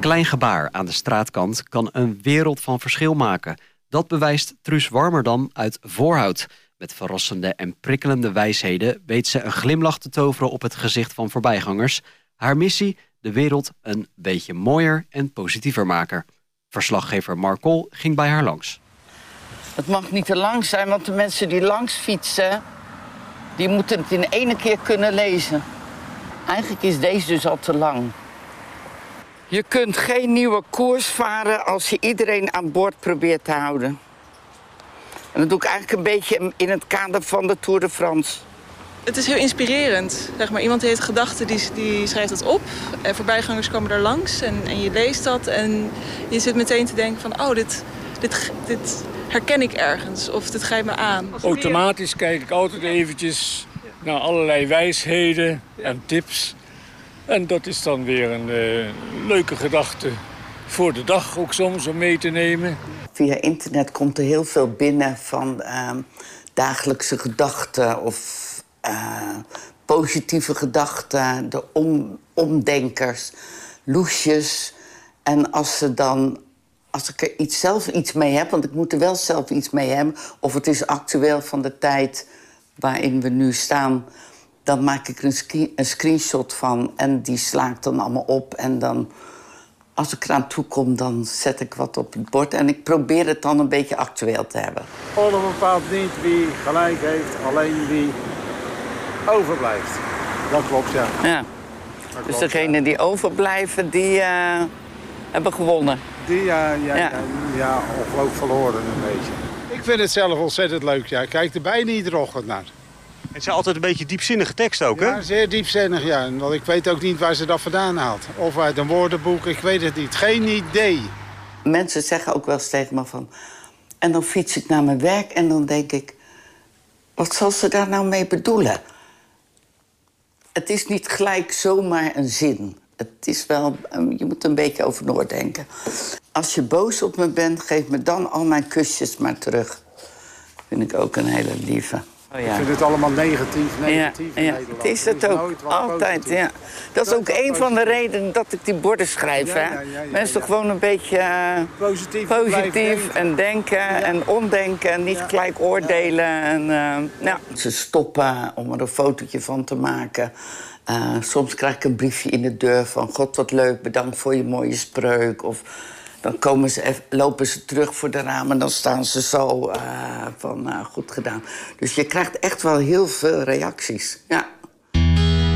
klein gebaar aan de straatkant kan een wereld van verschil maken. Dat bewijst Truus Warmerdam uit Voorhout. Met verrassende en prikkelende wijsheden weet ze een glimlach te toveren op het gezicht van voorbijgangers. Haar missie: de wereld een beetje mooier en positiever maken. Verslaggever Mark Kool ging bij haar langs. Het mag niet te lang zijn, want de mensen die langs fietsen, die moeten het in één keer kunnen lezen. Eigenlijk is deze dus al te lang. Je kunt geen nieuwe koers varen als je iedereen aan boord probeert te houden. En dat doe ik eigenlijk een beetje in het kader van de Tour de France. Het is heel inspirerend. Zeg maar, iemand heeft gedachten, die schrijft dat op. Voorbijgangers komen er langs en je leest dat. En je zit meteen te denken van, oh, dit herken ik ergens. Of dit grijpt me aan. Automatisch kijk ik altijd eventjes naar allerlei wijsheden en tips. En dat is dan weer een leuke gedachte voor de dag ook soms om mee te nemen. Via internet komt er heel veel binnen van dagelijkse gedachten of positieve gedachten, de omdenkers, loesjes. En als ik er zelf iets mee heb, want ik moet er wel zelf iets mee hebben, of het is actueel van de tijd waarin we nu staan, dan maak ik een screenshot van en die sla ik dan allemaal op. En dan, als ik eraan toe kom, dan zet ik wat op het bord. En ik probeer het dan een beetje actueel te hebben. Oorlog bepaalt niet wie gelijk heeft, alleen wie overblijft. Dat klopt, ja. Ja. Dus degenen die overblijven, die hebben gewonnen. Ja, of ook verloren een beetje. Ik vind het zelf ontzettend leuk, ja. Ik kijk er bijna iedere ochtend naar. Het zijn altijd een beetje diepzinnige teksten ook, hè? Ja, zeer diepzinnig, ja. Want ik weet ook niet waar ze dat vandaan haalt. Of uit een woordenboek, ik weet het niet. Geen idee. Mensen zeggen ook wel eens tegen me van... En dan fiets ik naar mijn werk en dan denk ik... Wat zal ze daar nou mee bedoelen? Het is niet gelijk zomaar een zin. Het is wel... Je moet er een beetje over doordenken. Als je boos op me bent, geef me dan al mijn kusjes maar terug. Vind ik ook een hele lieve. Oh, ja. Ik vind het allemaal negatief. Ja, het is het ook. Altijd, ja. Dat is ook een van de redenen dat ik die borden schrijf. Hè? Mensen gewoon een beetje positief en denken en omdenken. En niet gelijk oordelen. En, Ze stoppen om er een fotootje van te maken. Soms krijg ik een briefje in de deur van... God, wat leuk, bedankt voor je mooie spreuk. Of dan lopen ze terug voor de ramen en dan staan ze zo van goed gedaan. Dus je krijgt echt wel heel veel reacties, ja.